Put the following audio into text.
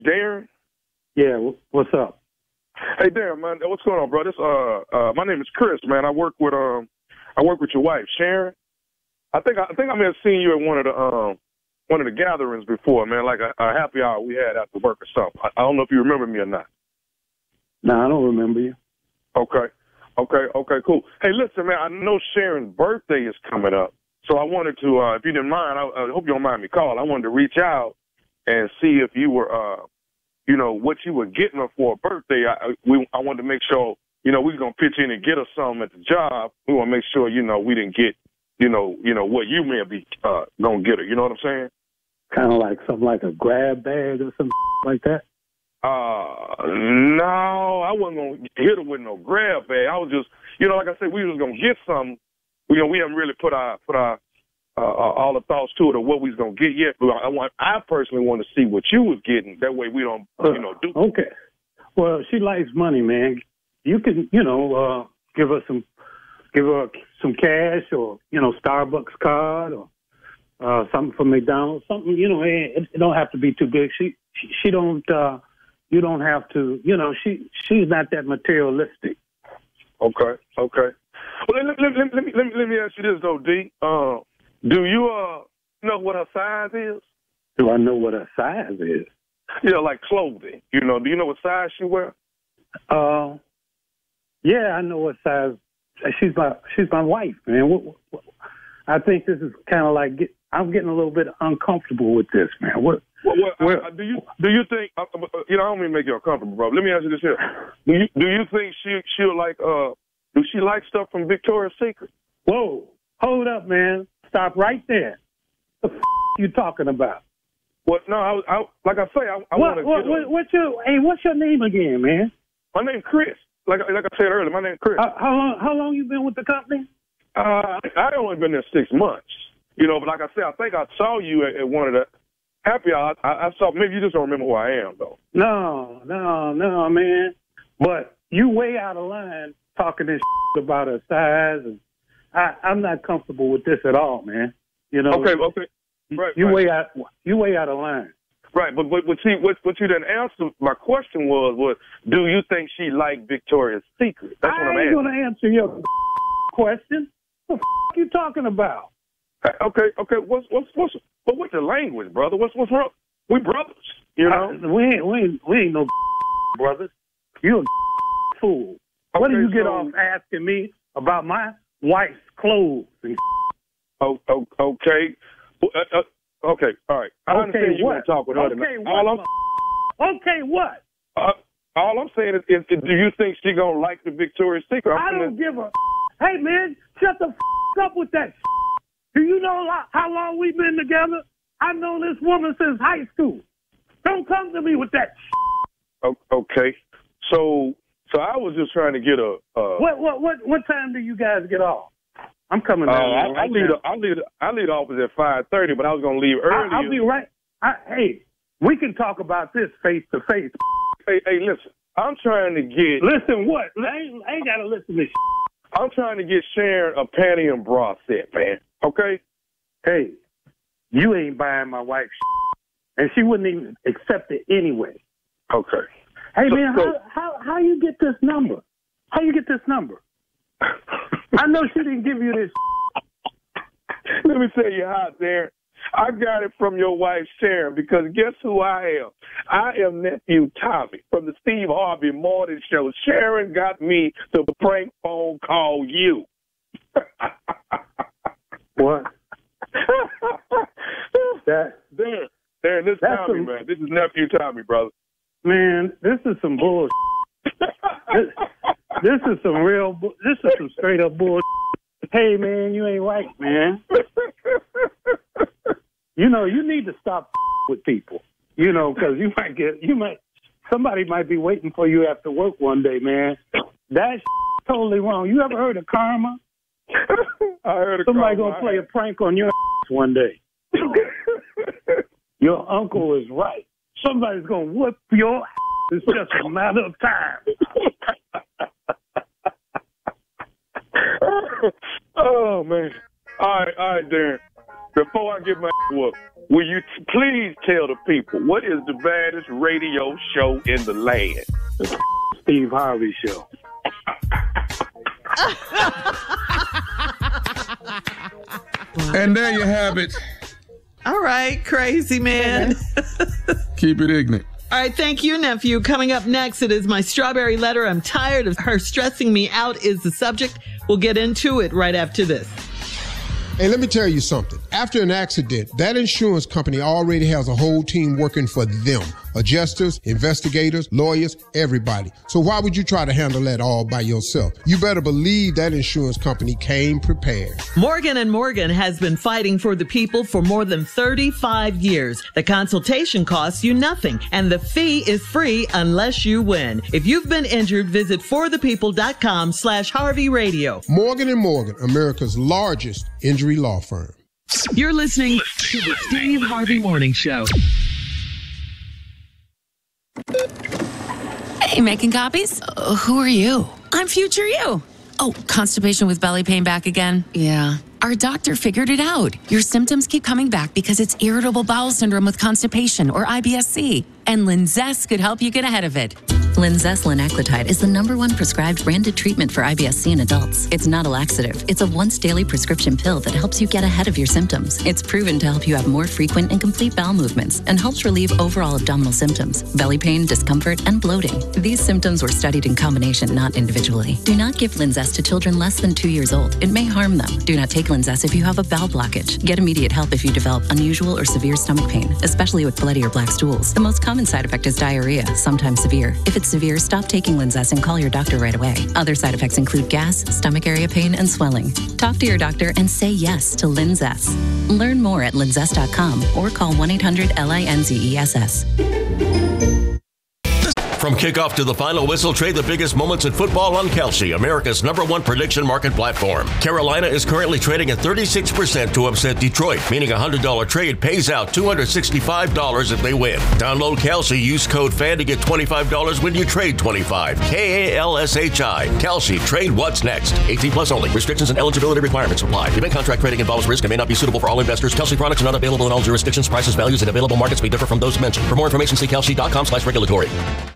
Darren? Yeah, what's up? Hey, Darren, man, what's going on, bro? This, my name is Chris, man. I work with your wife, Sharon. I think I may have seen you at one of the gatherings before, man, like a happy hour we had after work or something. I don't know if you remember me or not. No, I don't remember you. Okay, cool. Hey, listen, man, I know Sharon's birthday is coming up, so I wanted to, if you didn't mind, I hope you don't mind me calling. I wanted to reach out and see if you were, what you were getting her for a birthday. I wanted to make sure, we was going to pitch in and get her something at the job. We want to make sure, we didn't get, what you may be going to get her. You know what I'm saying? Kind of like something like a grab bag or something like that? No, I wasn't going to hit her with no grab bag. I was just, like I said, we was going to get something. We haven't really put our all the thoughts to it of what we was going to get yet. But I personally want to see what you was getting. That way we don't, do. Okay. Well, she likes money, man. You can, give her some cash or, Starbucks card or something from McDonald's, something, it don't have to be too big. She don't, you don't have to, she's not that materialistic. Okay. Well, let me ask you this though, D. Do you know what her size is? Do I know what her size is? Yeah, like clothing. Do you know what size she wear? Yeah, I know what size. She's my wife, man. I think this is kind of like I'm getting a little bit uncomfortable with this, man. Do you think? I don't mean to make you uncomfortable, bro. Let me ask you this here: Do you think she'll like? Do she like stuff from Victoria's Secret? Whoa, hold up, man! Stop right there. The you talking about? What? No, I like I say, I want to. What's your name again, man? My name's Chris. Like I said earlier, my name's Chris. How long you been with the company? I only been there 6 months. But like I said, I think I saw you at one of the happy hours. I saw. Maybe you just don't remember who I am, though. No, man. But you way out of line talking this about her size, and I'm not comfortable with this at all, man. Okay. Right. You way out of line. Right, but what you didn't answer my question was do you think she liked Victoria's Secret? That's what I'm asking. I ain't gonna answer your question. What the you talking about? Okay. What's the language, brother? What's wrong? We brothers, we ain't no brothers. You a fool. Okay, what do you get off asking me about my wife's clothes? And okay. Okay, all right. I understand you want to talk with her. Okay, what? All I'm saying is, do you think she gonna like the Victoria's Secret? I don't give a. Hey, man, shut the up with that. Do you know how long we've been together? I've known this woman since high school. Don't come to me with that. Okay, so I was just trying to get a. What time do you guys get off? I'm coming down. I leave the office at 5:30, but I was gonna leave early. I'll be right. Hey, we can talk about this face to face. Hey, listen. I'm trying to get. Listen, what? I ain't gotta listen to. I'm trying to get Sharon a panty and bra set, man. Okay. Hey, you ain't buying my wife's, and she wouldn't even accept it anyway. Okay. Hey, man, how you get this number? How you get this number? I know she didn't give you this. Let me tell you how, Darren. I got it from your wife, Sharon, because guess who I am? I am nephew Tommy from the Steve Harvey Morning Show. Sharon got me to prank phone call you. What? Darren, this is Tommy, man. This is nephew Tommy, brother. Man, this is some bullshit. This is some straight up bullshit. Hey, man, you ain't right, man. You need to stop with people, because somebody might be waiting for you after work one day, man. That's totally wrong. You ever heard of karma? I heard of somebody karma. Gonna play a prank on your one day. Your uncle is right. Somebody's gonna whoop your ass. It's just a matter of time. Oh, man. All right, Darren. Before I get my whoop, will you please tell the people what is the baddest radio show in the land? The Steve Harvey Show. And there you have it. All right, crazy man. Keep it ignorant. All right, thank you, nephew. Coming up next, it is my strawberry letter. I'm tired of her stressing me out is the subject. We'll get into it right after this. Hey, let me tell you something. After an accident, that insurance company already has a whole team working for them. Adjusters, investigators, lawyers, everybody. So why would you try to handle that all by yourself? You better believe that insurance company came prepared. Morgan & Morgan has been fighting for the people for more than 35 years. The consultation costs you nothing, and the fee is free unless you win. If you've been injured, visit forthepeople.com/Harvey Radio. Morgan & Morgan, America's largest injury law firm. You're listening to the Steve Harvey Morning Show. Hey, making copies? Who are you? I'm future you. Oh, constipation with belly pain back again? Yeah. Our doctor figured it out. Your symptoms keep coming back because it's irritable bowel syndrome with constipation, or IBS-C. And Linzess could help you get ahead of it. Linzess linaclotide is the #1 prescribed branded treatment for IBS-C in adults. It's not a laxative. It's a once-daily prescription pill that helps you get ahead of your symptoms. It's proven to help you have more frequent and complete bowel movements and helps relieve overall abdominal symptoms, belly pain, discomfort, and bloating. These symptoms were studied in combination, not individually. Do not give Linzess to children less than 2 years old. It may harm them. Do not take Linzess if you have a bowel blockage. Get immediate help if you develop unusual or severe stomach pain, especially with bloody or black stools. The most common side effect is diarrhea, sometimes severe. If it's severe, stop taking Linzess and call your doctor right away. Other side effects include gas, stomach area pain, and swelling. Talk to your doctor and say yes to Linzess. Learn more at linzess.com or call 1-800-LINZESS. From kickoff to the final whistle, trade the biggest moments in football on Kalshi, America's #1 prediction market platform. Carolina is currently trading at 36% to upset Detroit, meaning a $100 trade pays out $265 if they win. Download Kalshi, use code FAN to get $25 when you trade 25. KALSHI. Kalshi, trade what's next. 18+ only. Restrictions and eligibility requirements apply. Event contract trading involves risk and may not be suitable for all investors. Kalshi products are not available in all jurisdictions. Prices, values, and available markets may differ from those mentioned. For more information, see kalshi.com/regulatory.